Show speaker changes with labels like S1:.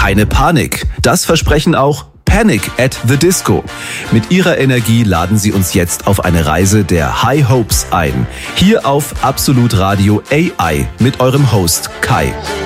S1: keine Panik. Das versprechen auch Panic at the Disco. Mit ihrer Energie laden sie uns jetzt auf eine Reise der High Hopes ein. Hier auf Absolut Radio AI mit eurem Host Kai.